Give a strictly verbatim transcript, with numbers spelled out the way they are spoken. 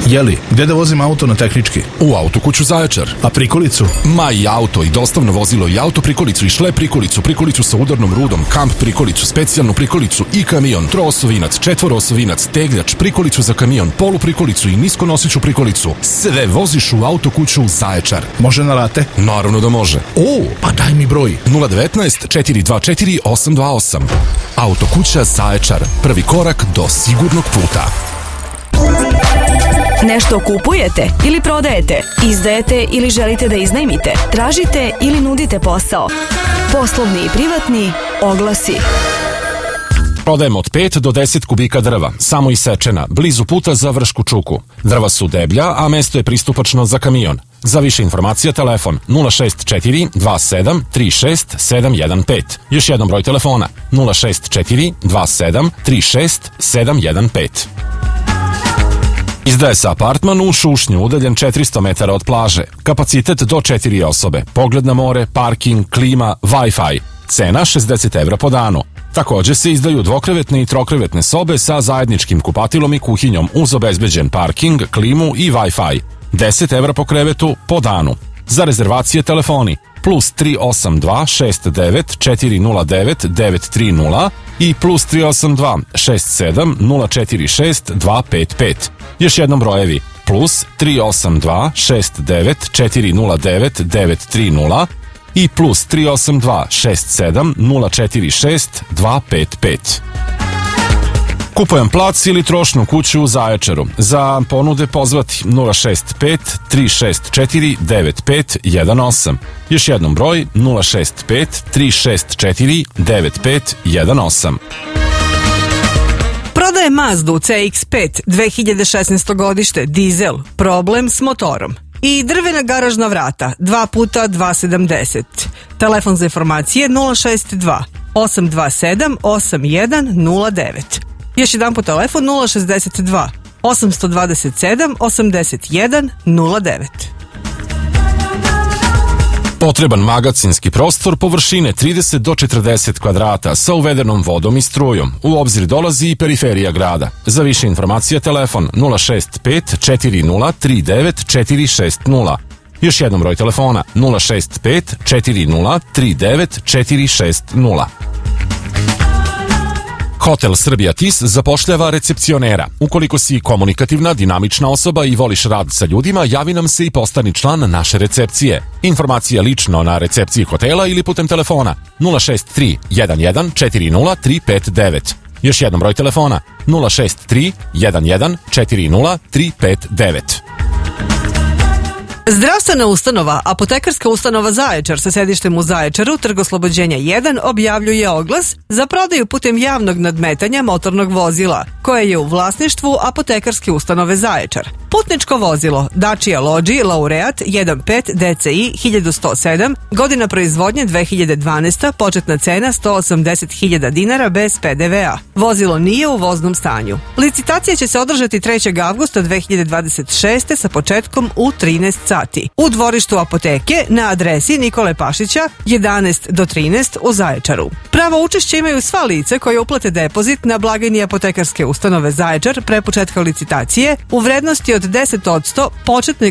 Jeli, gde da vozim auto na tehnički? U Autokuću Zaječar. A prikolicu? Ma i auto, i dostavno vozilo, i auto prikolicu, i šlep prikolicu, prikolicu sa udarnom rudom, kamp prikolicu, specijalnu prikolicu i kamion, troosovinac, četvoroosovinac, tegljač, prikolicu za kamion, polu prikolicu i niskonosiću prikolicu. Sve voziš u Autokuću Zaječar. Može na rate? Naravno da može. O, pa daj mi broj. nula devetnaest četiri dva četiri osam dva osam. Autokuća Zaječar. Prvi korak do sigurnog puta. Nešto kupujete ili prodajete, izdajete ili želite da iznajmite, tražite ili nudite posao. Poslovni i privatni oglasi. Prodajemo od pet do deset kubika drva, samo isečena, blizu puta za Vršku Čuku. Drva su deblja, a mesto je pristupačno za kamion. Za više informacija telefon nula šest četiri dva sedam tri šest sedam jedan pet. Još jednom broj telefona nula šest četiri dva sedam tri šest sedam jedan pet. Izdaje se apartman u Šušnju, udaljen četiristo metara od plaže. Kapacitet do četiri osobe. Pogled na more, parking, klima, Wi-Fi. Cena šezdeset evra po danu. Također se izdaju dvokrevetne i trokrevetne sobe sa zajedničkim kupatilom i kuhinjom uz obezbeđen parking, klimu i Wi-Fi. deset evra po krevetu po danu. Za rezervacije telefoni plus tri osam dva šest devet četiri nula devet devet tri nula i plus tri osam dva šest sedam nula četiri šest dva pet pet. Još jednom brojevi plus tri osam dva šest devet četiri nula devet devet tri nula i plus tri osam dva šest sedam nula četiri šest dva pet pet. Kupujem plac ili trošnu kuću u Zaječaru. Za ponude pozvati nula šest pet tri šest četiri devet pet jedan osam. Još jednom broj nula šest pet tri šest četiri devet pet jedan osam. Prodaje Mazdu C X pet dve hiljade šesnaesto godište, dizel, problem s motorom. I drvena garažna vrata, dva puta dva sedamdeset. Telefon za informacije nula šest dva osam dva sedam osam jedan nula devet. Još jedan po telefon nula šest dva osam dva sedam osam jedan nula devet. Potreban magacinski prostor površine trideset do četrdeset kvadrata sa uvedenom vodom i strujom. U obzir dolazi i periferija grada. Za više informacija telefon nula šest pet četiri nula tri devet četiri šest nula. Još jednom broj telefona nula šest pet četiri nula tri devet četiri šest nula. Hotel Srbija Tis zapošljava recepcionera. Ukoliko si komunikativna, dinamična osoba i voliš rad sa ljudima, javi nam se i postani član naše recepcije. Informacija lično na recepciji hotela ili putem telefona nula šest tri jedan jedan četiri nula tri pet devet. Još jednom broj telefona nula šest tri jedan jedan četiri nula tri pet devet. Zdravstvena ustanova, apotekarska ustanova Zaječar sa sedištem u Zaječaru, Trg Oslobođenja jedan, objavljuje oglas za prodaju putem javnog nadmetanja motornog vozila, koje je u vlasništvu apotekarske ustanove Zaječar. Putničko vozilo Dacia Logi Laureat jedan pet D C I hiljadu sto sedam, godina proizvodnje dve hiljade dvanaesta, početna cena sto osamdeset hiljada dinara bez P D V A. Vozilo nije u voznom stanju. Licitacija će se održati trećeg avgusta dve hiljade dvadeset šeste sa početkom u trinaest sati. U dvorištu apoteke na adresi Nikole Pašića jedanaest do trinaest u Zaječaru. Pravo učešće imaju sva lice koje uplate depozit na blagajni apotekarske ustanove Zaječar pre početka licitacije u vrednosti od deset posto početne